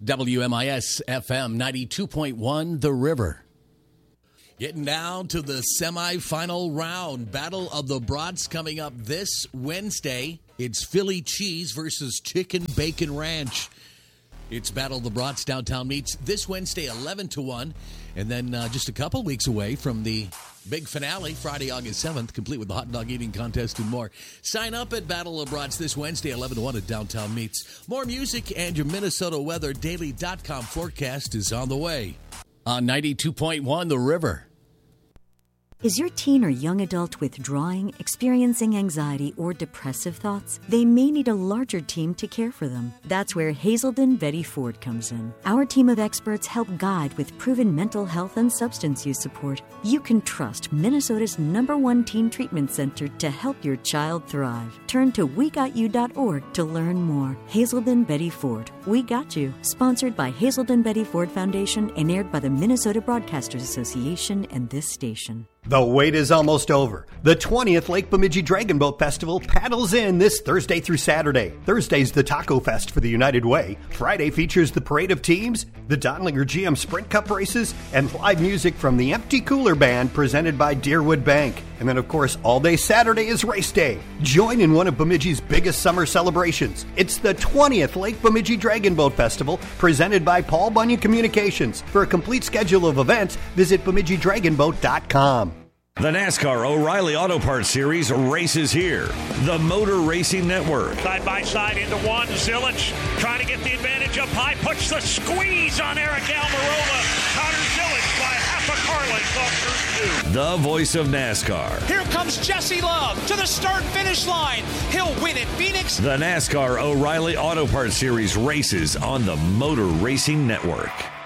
WMIS FM 92.1 The River. Getting down to the semifinal round. Battle of the Brats coming up this Wednesday. It's Philly Cheese versus Chicken Bacon Ranch. It's Battle of the Brats Downtown Meets this Wednesday, 11-1. And then just a couple weeks away from the big finale, Friday, August 7th, complete with the hot dog eating contest and more. Sign up at Battle of Brats this Wednesday, 11-1 at Downtown Meets. More music and your Minnesota Weather Daily.com forecast is on the way. On 92.1 The River. Is your teen or young adult withdrawing, experiencing anxiety, or depressive thoughts? They may need a larger team to care for them. That's where Hazelden Betty Ford comes in. Our team of experts help guide with proven mental health and substance use support. You can trust Minnesota's #1 teen treatment center to help your child thrive. Turn to WeGotYou.org to learn more. Hazelden Betty Ford. We Got You. Sponsored by Hazelden Betty Ford Foundation and aired by the Minnesota Broadcasters Association and this station. The wait is almost over. The 20th Lake Bemidji Dragon Boat Festival paddles in this Thursday through Saturday. Thursday's the Taco Fest for the United Way. Friday features the Parade of Teams, the Donlinger GM Sprint Cup races, and live music from the Empty Cooler Band presented by Deerwood Bank. And then, of course, all day Saturday is race day. Join in one of Bemidji's biggest summer celebrations. It's the 20th Lake Bemidji Dragon Boat Festival presented by Paul Bunyan Communications. For a complete schedule of events, visit BemidjiDragonBoat.com. The NASCAR O'Reilly Auto Parts Series races here. The Motor Racing Network. Side by side into one. Zilich trying to get the advantage up high. Puts the squeeze on Eric Almirola. Connor Zilich by half a car length off turn 2. The voice of NASCAR. Here comes Jesse Love to the start-finish line. He'll win at Phoenix. The NASCAR O'Reilly Auto Parts Series races on the Motor Racing Network.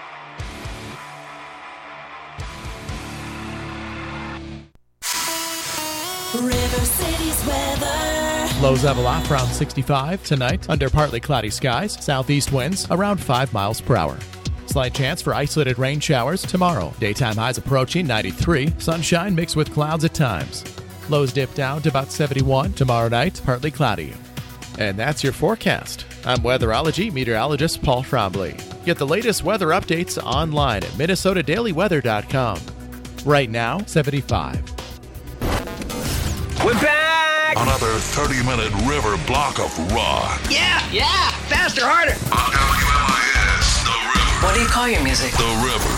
River City's weather. Lows level off around 65 tonight under partly cloudy skies. Southeast winds around 5 miles per hour. Slight chance for isolated rain showers tomorrow. Daytime highs approaching 93. Sunshine mixed with clouds at times. Lows dip down to about 71. Tomorrow night, partly cloudy. And that's your forecast. I'm weatherology meteorologist Paul Trombley. Get the latest weather updates online at MinnesotaDailyWeather.com. Right now, 75. We're back! Another 30-minute river block of rock. Yeah! Faster, harder! On WMIS, The River. What do you call your music? The River.